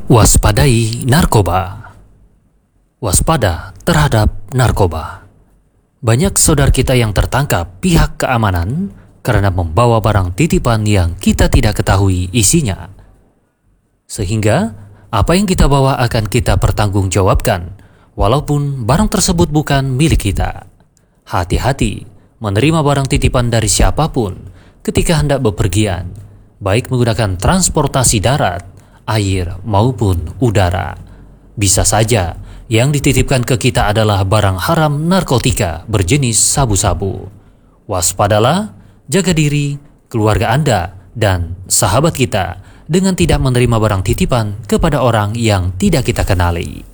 Waspadai narkoba. Waspada terhadap narkoba. Banyak saudara kita yang tertangkap pihak keamanan karena membawa barang titipan yang kita tidak ketahui isinya. Sehingga apa yang kita bawa akan kita pertanggungjawabkan, walaupun barang tersebut bukan milik kita. Hati-hati menerima barang titipan dari siapapun ketika hendak bepergian, baik menggunakan transportasi darat, air maupun udara. Bisa saja yang dititipkan ke kita adalah barang haram narkotika berjenis sabu-sabu. Waspadalah, jaga diri, keluarga Anda, dan sahabat kita dengan tidak menerima barang titipan kepada orang yang tidak kita kenali.